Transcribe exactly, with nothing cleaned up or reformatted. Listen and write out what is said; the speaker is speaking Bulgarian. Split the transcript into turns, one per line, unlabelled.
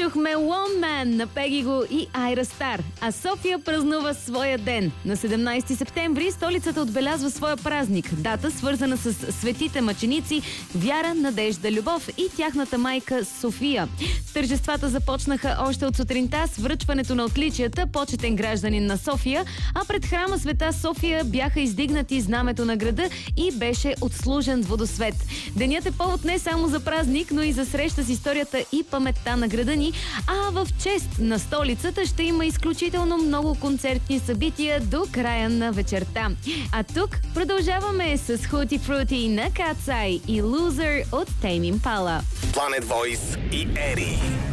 чухме One Man на Пеги Го и Айра Стар. А София празнува своя ден. На седемнайсети септември столицата отбелязва своя празник. Дата свързана с светите мъченици Вяра, Надежда, Любов и тяхната майка София. Тържествата започнаха още от сутринта с връчването на отличията почетен гражданин на София, а пред храма Света София бяха издигнати знамето на града и беше отслужен водосвет. Денят е повод не само за празник, но и за среща с историята и паметта на града ни, а в чест на столицата ще има изключително много концертни събития до края на вечерта. А тук продължаваме с Hootie Fruity на Cat's Eye и Loser от Tame Impala.
Planet Voice и Ери.